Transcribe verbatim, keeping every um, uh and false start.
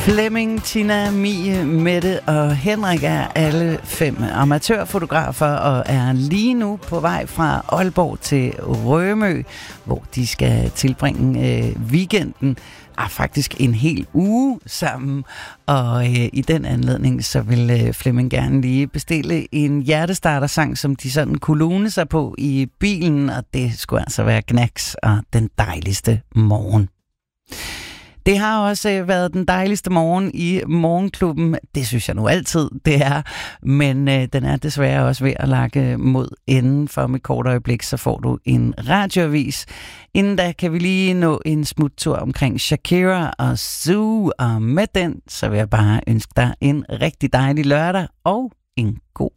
Flemming, Tina, Mie, Mette og Henrik er alle fem amatørfotografer og er lige nu på vej fra Aalborg til Rømø, hvor de skal tilbringe øh, weekenden, ah, faktisk en hel uge sammen. Og øh, i den anledning, så vil øh, Flemming gerne lige bestille en hjertestartersang, som de sådan kunne lune sig på i bilen, og det skulle altså være Knacks og Den Dejligste Morgen. Det har også været den dejligste morgen i Morgenklubben. Det synes jeg nu altid, det er. Men øh, den er desværre også ved at lakke mod enden. For med kort øjeblik, så får du en radioavis. Inden da kan vi lige nå en smuttur omkring Shakira og Zoo. Og med den, så vil jeg bare ønske dig en rigtig dejlig lørdag og en god